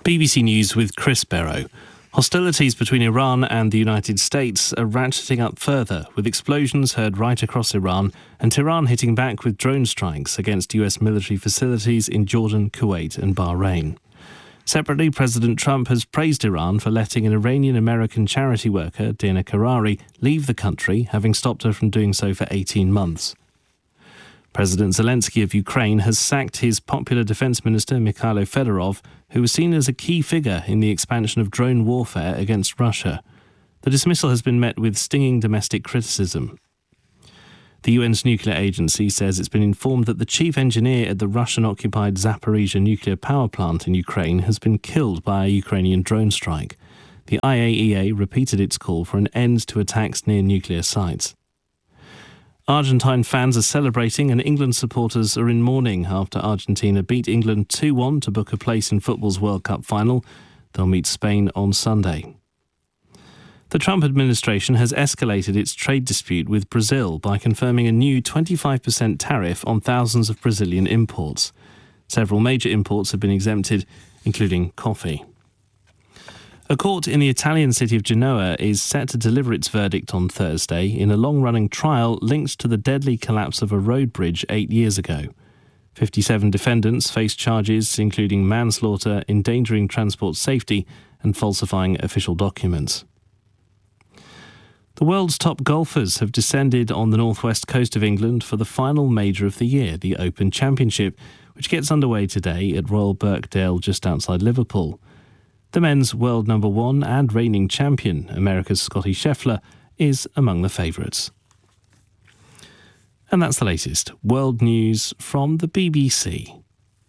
BBC News with Chris Barrow. Hostilities between Iran and the United States are ratcheting up further, with explosions heard right across Iran and Tehran hitting back with drone strikes against US military facilities in Jordan, Kuwait and Bahrain. Separately, President Trump has praised Iran for letting an Iranian-American charity worker, Dina Karari, leave the country, having stopped her from doing so for 18 months. President Zelensky of Ukraine has sacked his popular defence minister Mikhailo Fedorov, who was seen as a key figure in the expansion of drone warfare against Russia. The dismissal has been met with stinging domestic criticism. The UN's nuclear agency says it's been informed that the chief engineer at the Russian-occupied Zaporizhzhia nuclear power plant in Ukraine has been killed by a Ukrainian drone strike. The IAEA repeated its call for an end to attacks near nuclear sites. Argentine fans are celebrating and England supporters are in mourning after Argentina beat England 2-1 to book a place in football's World Cup final. They'll meet Spain on Sunday. The Trump administration has escalated its trade dispute with Brazil by confirming a new 25% tariff on thousands of Brazilian imports. Several major imports have been exempted, including coffee. A court in the Italian city of Genoa is set to deliver its verdict on Thursday in a long-running trial linked to the deadly collapse of a road bridge 8 years ago. 57 defendants face charges including manslaughter, endangering transport safety and falsifying official documents. The world's top golfers have descended on the northwest coast of England for the final major of the year, the Open Championship, which gets underway today at Royal Birkdale just outside Liverpool. The men's world number one and reigning champion, America's Scottie Scheffler, is among the favourites. And that's the latest world news from the BBC.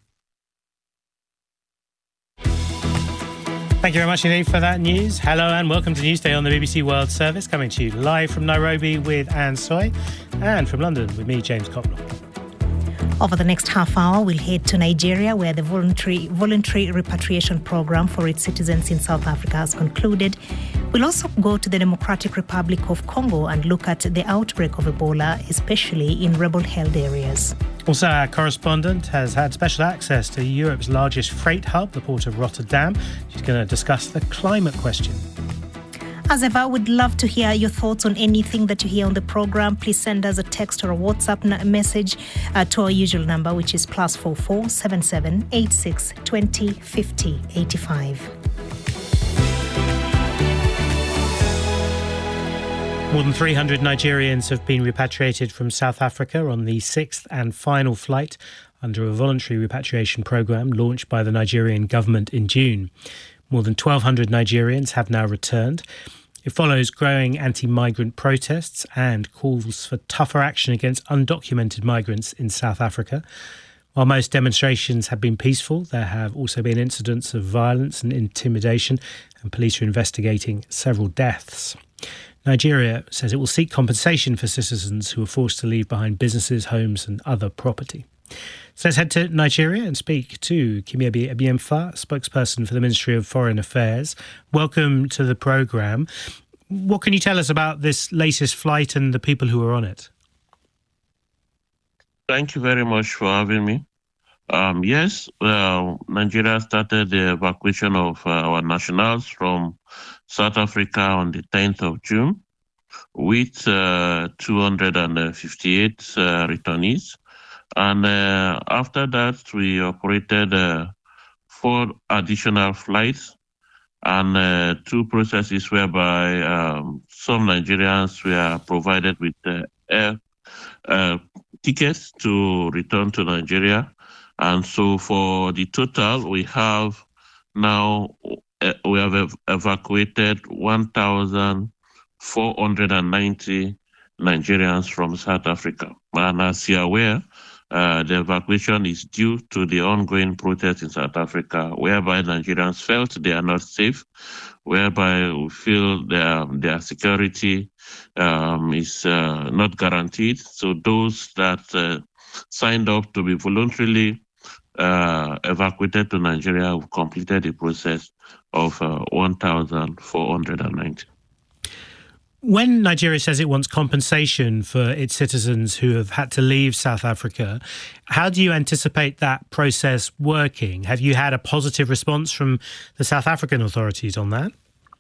Thank you very much indeed for that news. Hello and welcome to Newsday on the BBC World Service, coming to you live from Nairobi with Anne Soy and from London with me, James Copland. Over the next half hour, we'll head to Nigeria, where the voluntary repatriation program for its citizens in South Africa has concluded. We'll also go to the Democratic Republic of Congo and look at the outbreak of Ebola, especially in rebel-held areas. Also, our correspondent has had special access to Europe's largest freight hub, the port of Rotterdam. She's going to discuss the climate question. As ever, we'd love to hear your thoughts on anything that you hear on the programme. Please send us a text or a WhatsApp message to our usual number, which is +44 77 86 20 50 85. More than 300 Nigerians have been repatriated from South Africa on the sixth and final flight under a voluntary repatriation programme launched by the Nigerian government in June. More than 1,200 Nigerians have now returned. It follows growing anti-migrant protests and calls for tougher action against undocumented migrants in South Africa. While most demonstrations have been peaceful, there have also been incidents of violence and intimidation, and police are investigating several deaths. Nigeria says it will seek compensation for citizens who are forced to leave behind businesses, homes and other property. So let's head to Nigeria and speak to Kimiabi Ebiemfa, spokesperson for the Ministry of Foreign Affairs. Welcome to the programme. What can you tell us about this latest flight and the people who are on it? Thank you very much for having me. Yes, Nigeria started the evacuation of our nationals from South Africa on the 10th of June with 258 returnees. And after that, we operated 4 additional flights and 2 processes whereby some Nigerians were provided with air tickets to return to Nigeria. And so for the total, we have evacuated 1,490 Nigerians from South Africa. And as you're aware, the evacuation is due to the ongoing protests in South Africa, whereby Nigerians felt they are not safe, whereby we feel their security is not guaranteed. So those that signed up to be voluntarily evacuated to Nigeria have completed the process of 1,490. When Nigeria says it wants compensation for its citizens who have had to leave South Africa, how do you anticipate that process working? Have you had a positive response from the South African authorities on that?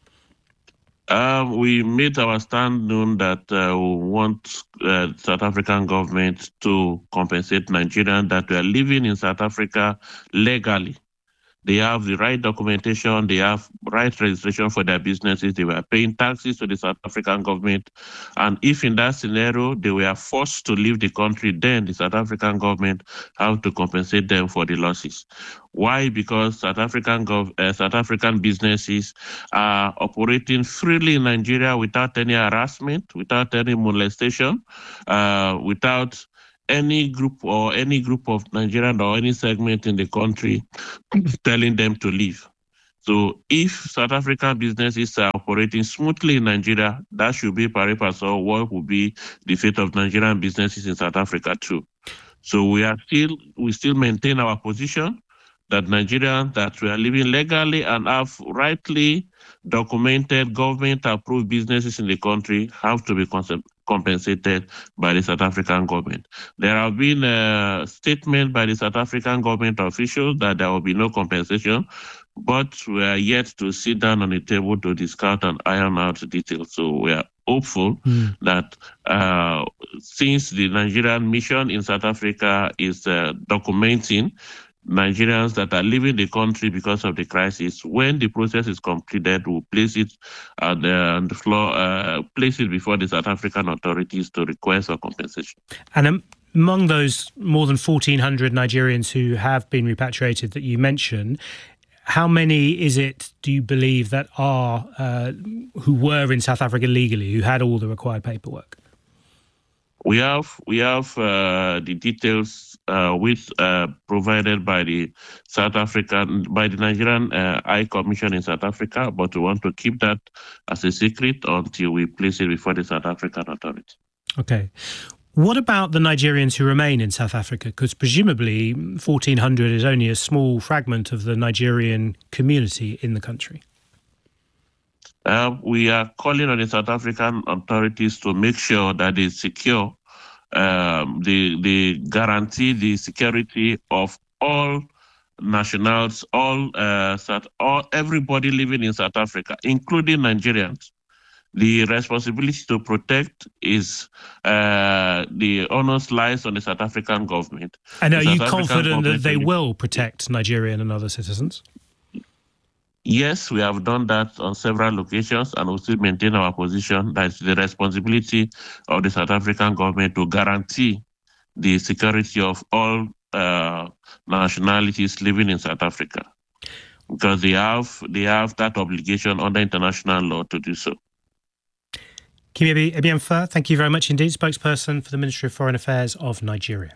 We made our stand known that we want the South African government to compensate Nigerians that were living in South Africa legally. They have the right documentation, they have right registration for their businesses, they were paying taxes to the South African government. And if in that scenario they were forced to leave the country, then the South African government have to compensate them for the losses. Why? Because South African businesses are operating freely in Nigeria without any harassment, without any molestation, without any group of Nigerian or any segment in the country telling them to leave. So if South African businesses are operating smoothly in Nigeria, that should be pari passu what will be the fate of Nigerian businesses in South Africa too. So we still maintain our position that Nigerians that we are living legally and have rightly documented government-approved businesses in the country have to be compensated by the South African government. There have been a statement by the South African government officials that there will be no compensation, but we are yet to sit down on the table to discuss and iron out the details. So we are hopeful that since the Nigerian mission in South Africa is documenting Nigerians that are leaving the country because of the crisis, when the process is completed, we'll place it on the floor, place it before the South African authorities to request for compensation. And among those more than 1,400 Nigerians who have been repatriated that you mentioned, how many is it, do you believe, that are who were in South Africa legally, who had all the required paperwork? We have the details provided by the Nigerian High Commission in South Africa, but we want to keep that as a secret until we place it before the South African authority. Okay. What about the Nigerians who remain in South Africa? Because presumably 1,400 is only a small fragment of the Nigerian community in the country. We are calling on the South African authorities to make sure that they secure, they guarantee the security of all nationals, everybody living in South Africa, including Nigerians. The responsibility to protect is the onus lies on the South African government. And are you confident that they will protect Nigerian and other citizens? Yes, we have done that on several occasions, and we still maintain our position that it's the responsibility of the South African government to guarantee the security of all nationalities living in South Africa, because they have that obligation under international law to do so. Kimiebe Ebiamfa, thank you very much indeed, spokesperson for the Ministry of Foreign Affairs of Nigeria.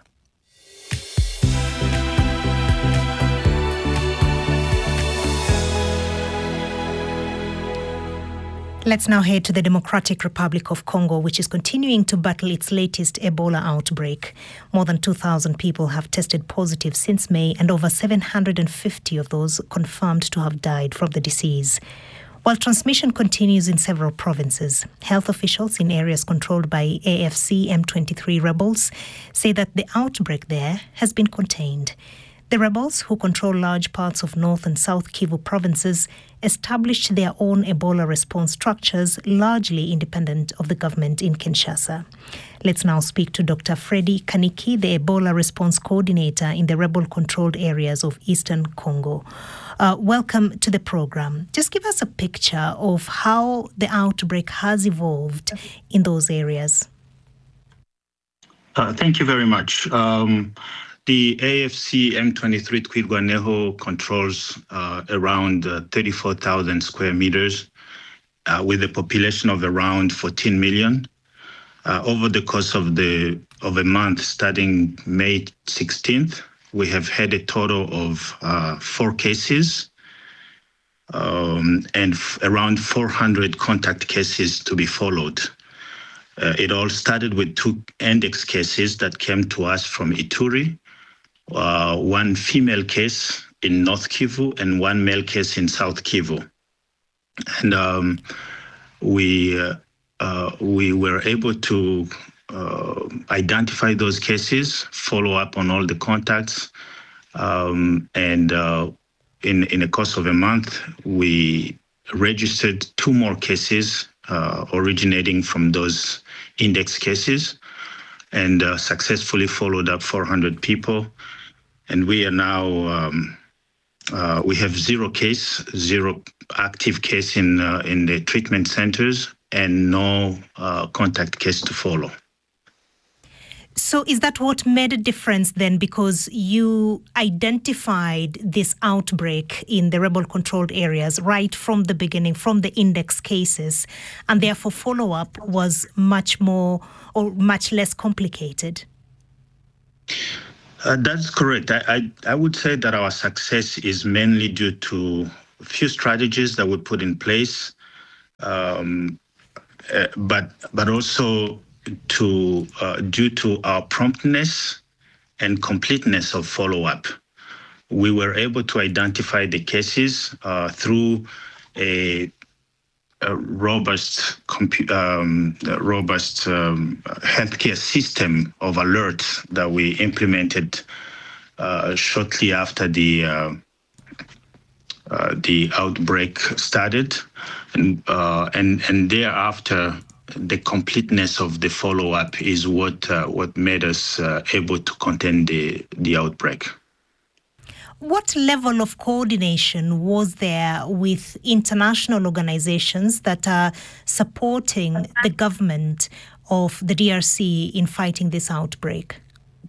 Let's now head to the Democratic Republic of Congo, which is continuing to battle its latest Ebola outbreak. More than 2,000 people have tested positive since May, and over 750 of those confirmed to have died from the disease. While transmission continues in several provinces, health officials in areas controlled by AFC M23 rebels say that the outbreak there has been contained. The rebels, who control large parts of North and South Kivu provinces, established their own Ebola response structures, largely independent of the government in Kinshasa. Let's now speak to Dr. Freddy Kaniki, the Ebola response coordinator in the rebel-controlled areas of Eastern Congo. Welcome to the program. Just give us a picture of how the outbreak has evolved in those areas. Thank you very much. The AFC M23 Twirwaneho controls around 34,000 square meters with a population of around 14 million. Over the course of a month starting May 16th, we have had a total of 4 cases and around 400 contact cases to be followed. It all started with 2 index cases that came to us from Ituri. 1 female case in North Kivu and 1 male case in South Kivu. And we we were able to identify those cases, follow up on all the contacts, and in the course of a month, we registered 2 more cases originating from those index cases, and successfully followed up 400 people. And we are now, we have 0 active case in the treatment centers, and no contact case to follow. So is that what made a difference then? Because you identified this outbreak in the rebel-controlled areas right from the beginning, from the index cases, and therefore follow-up was much more or much less complicated? That's correct. I would say that our success is mainly due to a few strategies that we put in place, but also due to our promptness and completeness of follow-up. We were able to identify the cases through a robust healthcare system of alerts that we implemented shortly after the outbreak started, and thereafter, the completeness of the follow-up is what made us able to contain the outbreak. What level of coordination was there with international organizations that are supporting the government of the DRC in fighting this outbreak?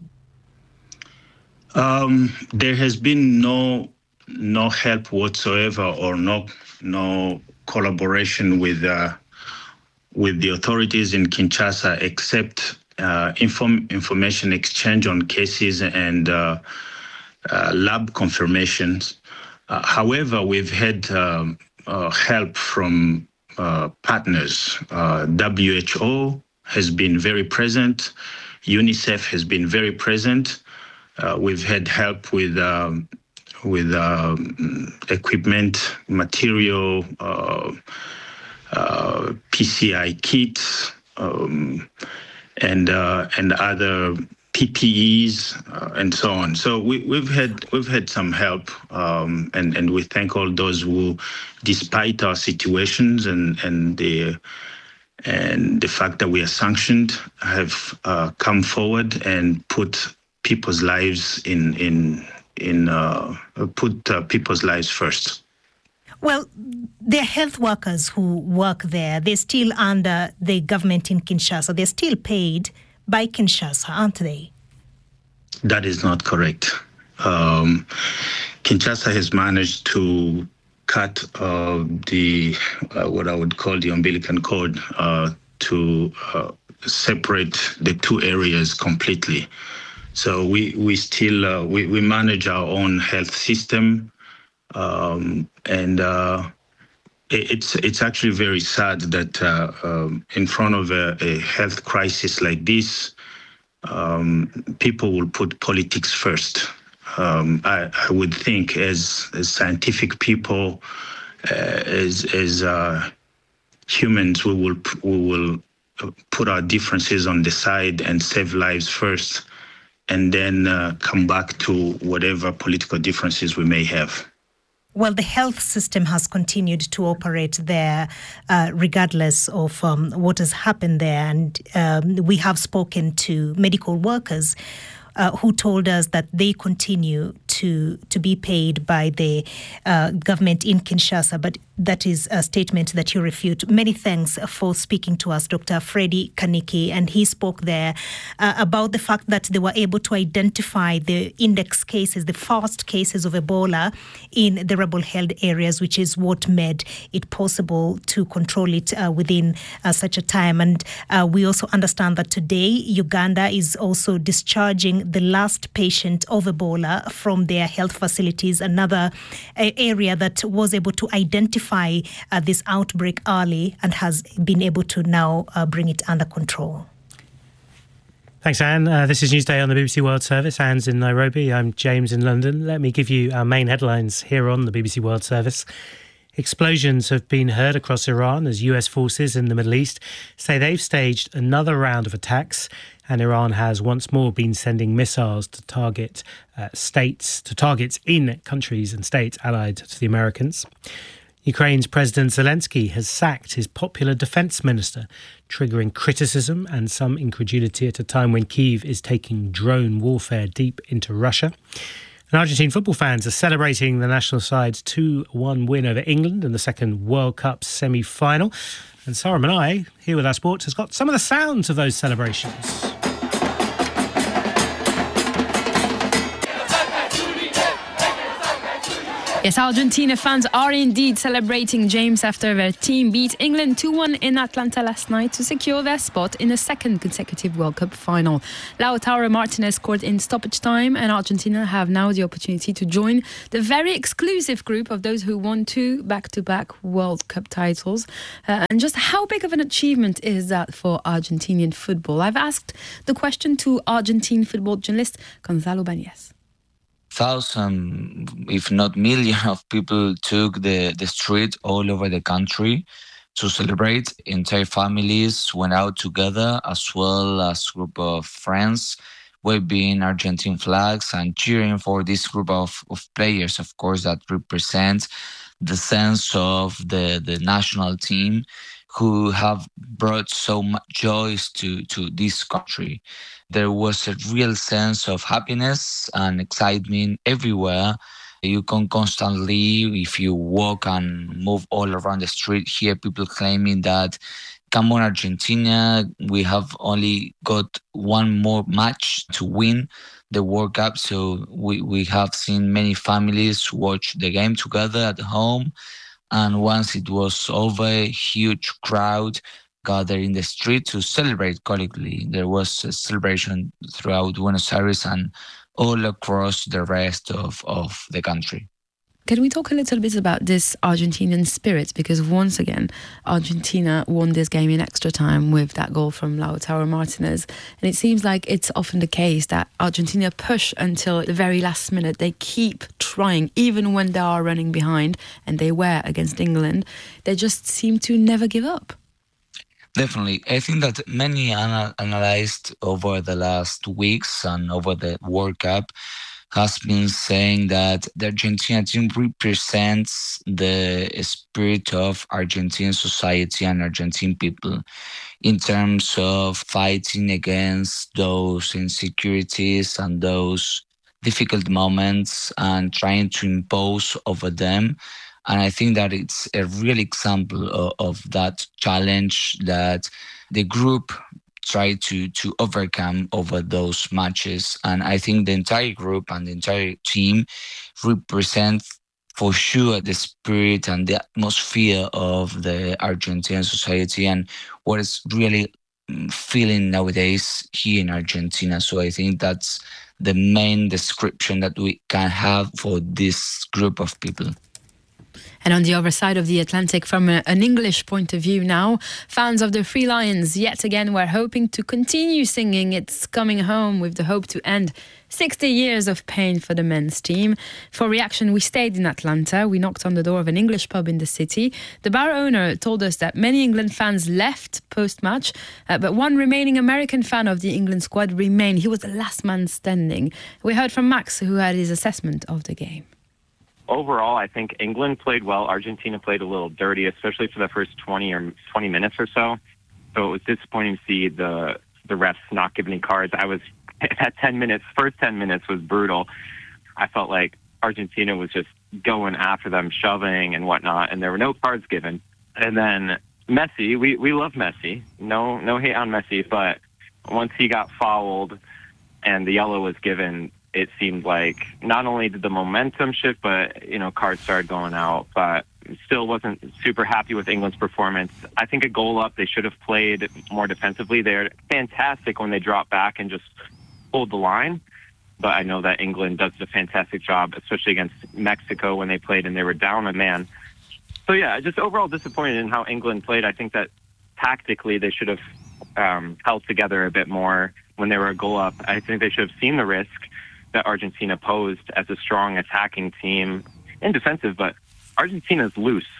There has been no help whatsoever, or no collaboration with the authorities in Kinshasa, except information exchange on cases and lab confirmations. However, we've had help from partners. WHO has been very present. UNICEF has been very present. We've had help with equipment, material, PCI kits, and other PPEs, and so on. So we've had some help, and we thank all those who, despite our situations and the fact that we are sanctioned, have come forward and put people's lives people's lives first. Well, there are health workers who work there. They're still under the government in Kinshasa. They're still paid by Kinshasa, aren't they? That is not correct. Kinshasa has managed to cut what I would call the umbilical cord to separate the 2 areas completely. So we still we manage our own health system. And it's actually very sad that in front of a health crisis like this, people will put politics first. I would think as scientific people, as humans, we will put our differences on the side and save lives first, and then come back to whatever political differences we may have. Well, the health system has continued to operate there regardless of what has happened there. And we have spoken to medical workers who told us that they continue to be paid by the government in Kinshasa, but that is a statement that you refute. Many thanks for speaking to us, Dr. Freddy Kaniki, and he spoke there about the fact that they were able to identify the index cases, the first cases of Ebola in the rebel-held areas, which is what made it possible to control it within such a time. And we also understand that today Uganda is also discharging the last patient of Ebola from their health facilities, another area that was able to identify this outbreak early and has been able to now bring it under control. Thanks, Anne. This is Newsday on the BBC World Service. Anne's in Nairobi. I'm James in London. Let me give you our main headlines here on the BBC World Service. Explosions have been heard across Iran as US forces in the Middle East say they've staged another round of attacks, and Iran has once more been sending missiles to targets in countries and states allied to the Americans. Ukraine's President Zelensky has sacked his popular defence minister, triggering criticism and some incredulity at a time when Kyiv is taking drone warfare deep into Russia. And Argentine football fans are celebrating the national side's 2-1 win over England in the second World Cup semi-final. And Sarah Manai, here with our sports, has got some of the sounds of those celebrations. Yes, Argentina fans are indeed celebrating, James, after their team beat England 2-1 in Atlanta last night to secure their spot in the second consecutive World Cup final. Lautaro Martinez scored in stoppage time, and Argentina have now the opportunity to join the very exclusive group of those who won 2 back-to-back World Cup titles. And just how big of an achievement is that for Argentinian football? I've asked the question to Argentine football journalist Gonzalo Bañez. Thousands, if not millions, of people took the street all over the country to celebrate. Entire families went out together, as well as a group of friends waving Argentine flags and cheering for this group of players, of course, that represent the sense of the national team, who have brought so much joy to this country. There was a real sense of happiness and excitement everywhere. You can constantly, if you walk and move all around the street, hear people claiming that, come on Argentina, we have only got one more match to win the World Cup. So we have seen many families watch the game together at home. And once it was over, a huge crowd gathered in the street to celebrate collectively. There was a celebration throughout Buenos Aires and all across the rest of the country. Can we talk a little bit about this Argentinian spirit? Because once again, Argentina won this game in extra time with that goal from Lautaro Martinez. And it seems like it's often the case that Argentina push until the very last minute. They keep trying, even when they are running behind, and they were against England. They just seem to never give up. Definitely. I think that many analyzed over the last weeks and over the World Cup has been saying that the Argentina team represents the spirit of Argentine society and Argentine people in terms of fighting against those insecurities and those difficult moments and trying to impose over them. And I think that it's a real example of that challenge that the group tried to overcome over those matches. And I think the entire group and the entire team represent for sure the spirit and the atmosphere of the Argentine society and what is really feeling nowadays here in Argentina. So I think that's the main description that we can have for this group of people. And on the other side of the Atlantic, from an English point of view now, fans of the Three Lions yet again were hoping to continue singing It's Coming Home with the hope to end 60 years of pain for the men's team. For reaction, we stayed in Atlanta. We knocked on the door of an English pub in the city. The bar owner told us that many England fans left post-match, but one remaining American fan of the England squad remained. He was the last man standing. We heard from Max, who had his assessment of the game. Overall, I think England played well. Argentina played a little dirty, especially for the first 20 minutes or so. So it was disappointing to see the refs not give any cards. I was at 10 minutes. First 10 minutes was brutal. I felt like Argentina was just going after them, shoving and whatnot, and there were no cards given. And then Messi, we love Messi. No hate on Messi, but once he got fouled and the yellow was given, it seemed like not only did the momentum shift, but, cards started going out. But still wasn't super happy with England's performance. I think a goal up, they should have played more defensively. They're fantastic when they drop back and just hold the line. But I know that England does a fantastic job, especially against Mexico when they played and they were down a man. So, yeah, just overall disappointed in how England played. I think that tactically they should have held together a bit more when they were a goal up. I think they should have seen the risk that Argentina posed as a strong attacking team and defensive, but Argentina's loose.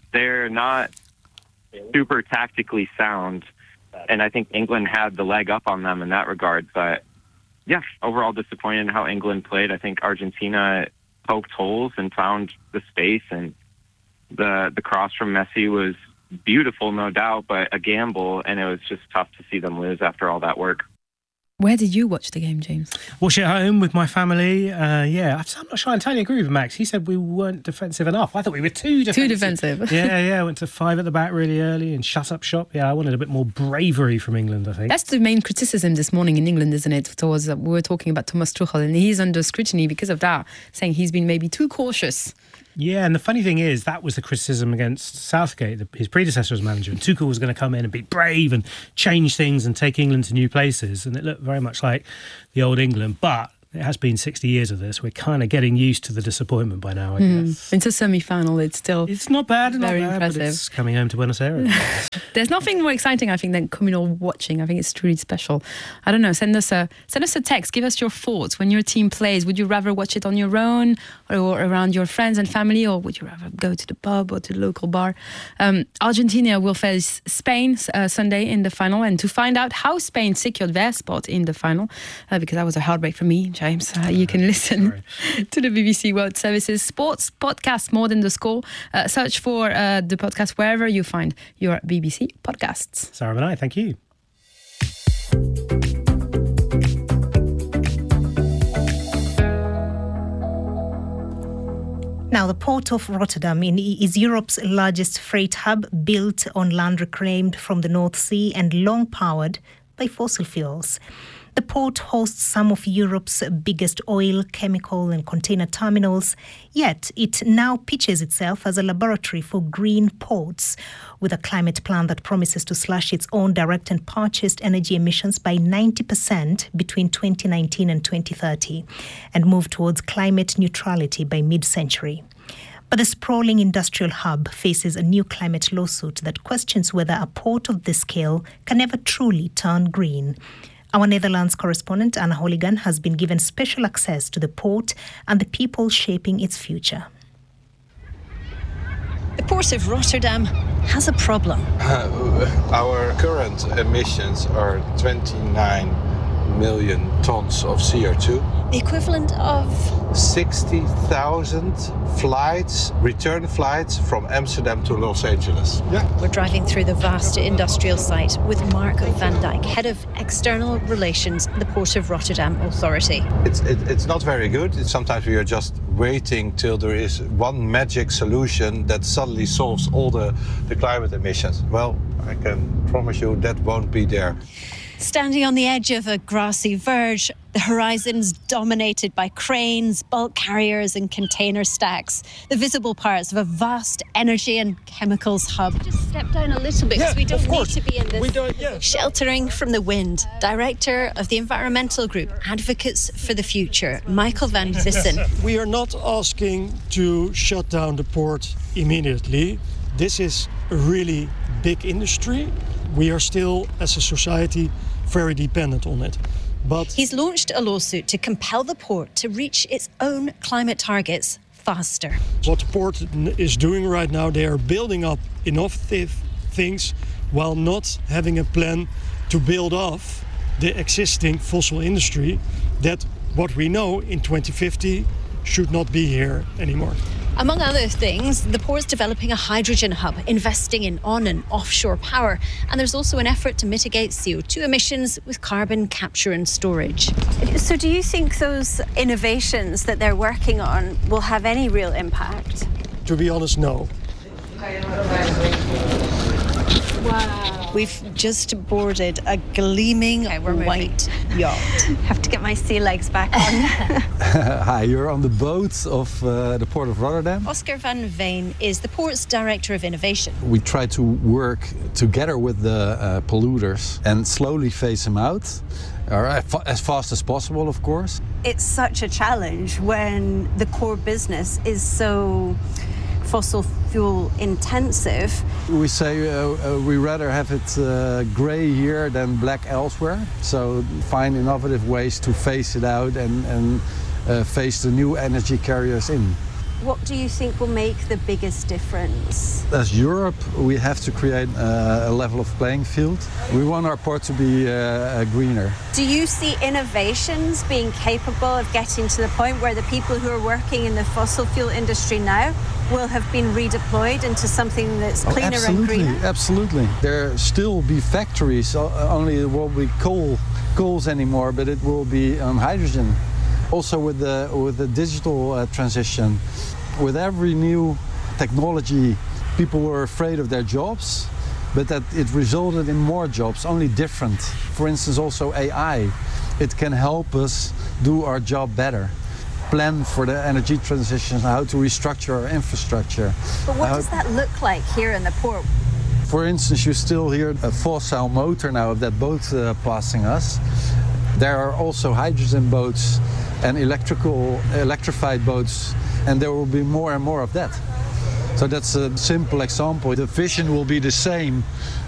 they're not super tactically sound, and I think England had the leg up on them in that regard. But yeah, overall disappointed in how England played. I think Argentina poked holes and found the space, and the cross from Messi was beautiful, no doubt, but a gamble, and it was just tough to see them lose after all that work. Where did you watch the game, James? Watch it at home with my family. I'm not sure I entirely agree with Max. He said we weren't defensive enough. I thought we were too defensive. Too defensive. Yeah. Went to 5 at the back really early and shut up shop. Yeah, I wanted a bit more bravery from England, I think. That's the main criticism this morning in England, isn't it? We were talking about Thomas Tuchel, and he's under scrutiny because of that, saying he's been maybe too cautious. Yeah, and the funny thing is, that was the criticism against Southgate, his predecessor as manager. And Tuchel was going to come in and be brave and change things and take England to new places. And it looked very much like the old England. But it has been 60 years of this. We're kind of getting used to the disappointment by now, I guess. It's a semi-final. It's not bad, very impressive. But it's coming home to Buenos Aires. There's nothing more exciting, I think, than communal watching. I think it's truly special. I don't know. Send us a text. Give us your thoughts when your team plays. Would you rather watch it on your own or around your friends and family, or would you rather go to the pub or to the local bar? Argentina will face Spain Sunday in the final, and to find out how Spain secured their spot in the final, because that was a heartbreak for me, James. You can listen to the BBC World Service's sports podcast, More Than the Score. Search for the podcast wherever you find your BBC podcasts. Sarah and I, thank you. Now, the port of Rotterdam is Europe's largest freight hub, built on land reclaimed from the North Sea and long powered by fossil fuels. The port hosts some of Europe's biggest oil, chemical and container terminals, yet it now pitches itself as a laboratory for green ports, with a climate plan that promises to slash its own direct and purchased energy emissions by 90% between 2019 and 2030, and move towards climate neutrality by mid-century. But the sprawling industrial hub faces a new climate lawsuit that questions whether a port of this scale can ever truly turn green. Our Netherlands correspondent, Anna Holligan, has been given special access to the port and the people shaping its future. The Port of Rotterdam has a problem. Our current emissions are 29 million tons of CO2. The equivalent of 60,000 flights, return flights from Amsterdam to Los Angeles. Yeah. We're driving through the vast industrial site with Mark van Dijk, head of external relations at the Port of Rotterdam Authority. It's not very good. Sometimes we are just waiting till there is one magic solution that suddenly solves all the climate emissions. Well, I can promise you that won't be there. Standing on the edge of a grassy verge, the horizon's dominated by cranes, bulk carriers and container stacks, the visible parts of a vast energy and chemicals hub. Just step down a little bit because we don't need to be in this. Sheltering from the wind, director of the environmental group Advocates for the Future, Michael van Vissen. We are not asking to shut down the port immediately. This is a really big industry. We are still, as a society, very dependent on it. But he's launched a lawsuit to compel the port to reach its own climate targets faster. What the port is doing right now, they are building up innovative things while not having a plan to build off the existing fossil industry that, what we know, in 2050 should not be here anymore. Among other things, the port's developing a hydrogen hub, investing in on- and offshore power. And there's also an effort to mitigate CO2 emissions with carbon capture and storage. So do you think those innovations that they're working on will have any real impact? To be honest, no. Wow. We've just boarded a gleaming white yacht. Have to get my sea legs back on. Hi, you're on the boat of the Port of Rotterdam. Oscar van Veen is the port's director of innovation. We try to work together with the polluters and slowly phase them out, as fast as possible, of course. It's such a challenge when the core business is so fossil fuel intensive. We say we rather have it grey here than black elsewhere. So find innovative ways to phase it out and phase the new energy carriers in. what do you think will make the biggest difference? As Europe, we have to create a level of playing field. We want our port to be greener. Do you see innovations being capable of getting to the point where the people who are working in the fossil fuel industry now will have been redeployed into something that's cleaner and greener? Absolutely. There still be factories, only it won't be coals anymore, but it will be hydrogen. Also with the digital transition, with every new technology, people were afraid of their jobs, but that it resulted in more jobs, only different. For instance, also AI. It can help us do our job better. Plan for the energy transition, how to restructure our infrastructure. But what does that look like here in the port? For instance, you still hear a fossil motor now of that boat passing us. There are also hydrogen boats and electrified boats, and there will be more and more of that. So that's a simple example. The vision will be the same,